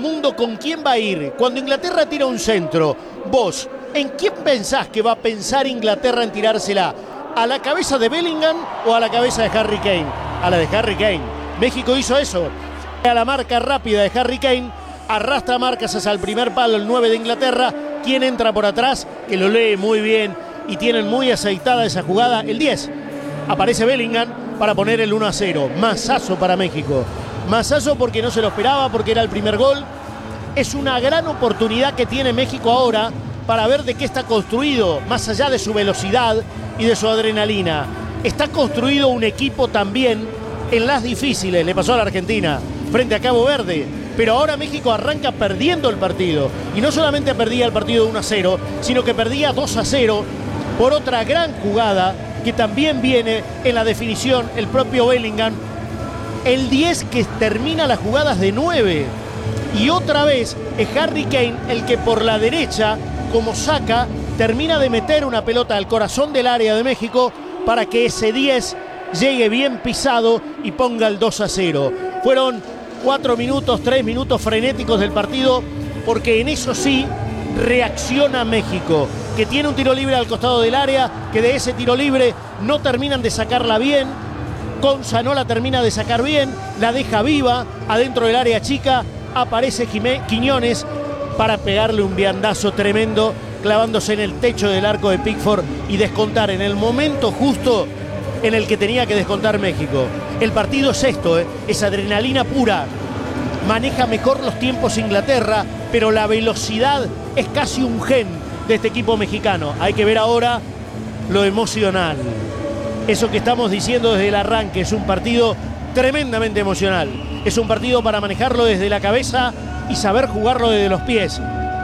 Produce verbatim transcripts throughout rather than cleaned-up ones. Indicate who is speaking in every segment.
Speaker 1: Mundo, ¿con quién va a ir? Cuando Inglaterra tira un centro, vos, ¿en quién pensás que va a pensar Inglaterra en tirársela? ¿A la cabeza de Bellingham o a la cabeza de Harry Kane? A la de Harry Kane. México hizo eso. A la marca rápida de Harry Kane, arrastra marcas hacia el primer palo, el nueve de Inglaterra. ¿Quién entra por atrás? Que lo lee muy bien y tienen muy aceitada esa jugada. El diez. Aparece Bellingham para poner el uno a cero. Masazo para México. Masazo porque no se lo esperaba, porque era el primer gol. Es una gran oportunidad que tiene México ahora para ver de qué está construido, más allá de su velocidad y de su adrenalina. Está construido un equipo también en las difíciles. Le pasó a la Argentina frente a Cabo Verde, pero ahora México arranca perdiendo el partido. Y no solamente perdía el partido de uno a cero, sino que perdía dos a cero por otra gran jugada que también viene en la definición, el propio Bellingham. El diez que termina las jugadas de nueve. Y otra vez es Harry Kane el que por la derecha, como saca, termina de meter una pelota al corazón del área de México para que ese diez llegue bien pisado y ponga el dos a cero. Fueron cuatro minutos, tres minutos frenéticos del partido, porque en eso sí reacciona México, que tiene un tiro libre al costado del área, que de ese tiro libre no terminan de sacarla bien. Conza no la termina de sacar bien, la deja viva adentro del área chica. Aparece Jimé, Quiñones para pegarle un viandazo tremendo, clavándose en el techo del arco de Pickford y descontar en el momento justo en el que tenía que descontar México. El partido es esto, ¿eh? Es adrenalina pura. Maneja mejor los tiempos Inglaterra, pero la velocidad es casi un gen de este equipo mexicano. Hay que ver ahora lo emocional. Eso que estamos diciendo desde el arranque, es un partido tremendamente emocional. Es un partido para manejarlo desde la cabeza y saber jugarlo desde los pies.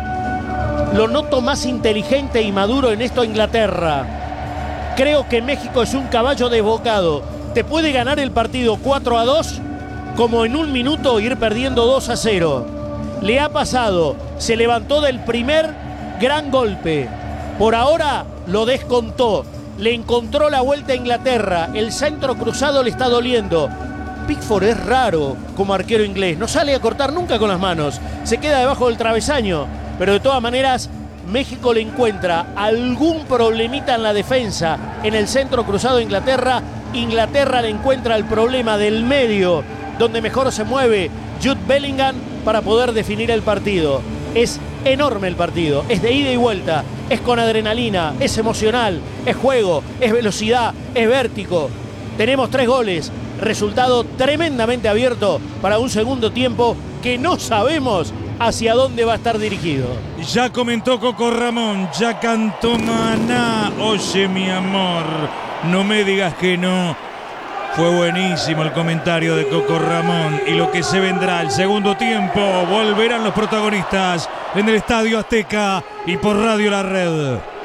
Speaker 1: Lo noto más inteligente y maduro en esto Inglaterra. Creo que México es un caballo desbocado. Te puede ganar el partido cuatro a dos, como en un minuto ir perdiendo dos a cero. Le ha pasado, se levantó del primer gran golpe. Por ahora lo descontó. Le encontró la vuelta a Inglaterra. El centro cruzado le está doliendo. Pickford es raro como arquero inglés. No sale a cortar nunca con las manos. Se queda debajo del travesaño. Pero de todas maneras, México le encuentra algún problemita en la defensa en el centro cruzado de Inglaterra. Inglaterra le encuentra el problema del medio, donde mejor se mueve Jude Bellingham para poder definir el partido. Es enorme el partido, es de ida y vuelta, es con adrenalina, es emocional, es juego, es velocidad, es vértigo. Tenemos tres goles, resultado tremendamente abierto para un segundo tiempo que no sabemos hacia dónde va a estar dirigido.
Speaker 2: Ya comentó Coco Ramón, ya cantó Maná. Oye, mi amor, no me digas que no. Fue buenísimo el comentario de Coco Ramón y lo que se vendrá el segundo tiempo. Volverán los protagonistas en el Estadio Azteca y por Radio La Red.